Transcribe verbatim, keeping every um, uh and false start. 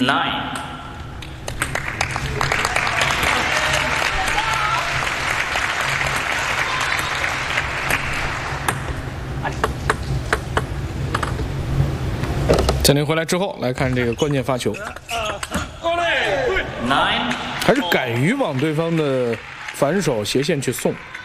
Nine. Nine. 暂停回来之后，来看这个关键发球， Nine. 还是敢于往对方的反手斜线去送。